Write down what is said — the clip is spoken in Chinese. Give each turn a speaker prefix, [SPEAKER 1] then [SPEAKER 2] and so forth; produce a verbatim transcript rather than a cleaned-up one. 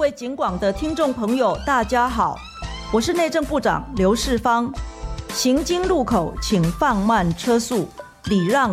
[SPEAKER 1] 位警广的听众朋友，大家好，我是内政部长刘世芳。行经路口请放慢车速，礼让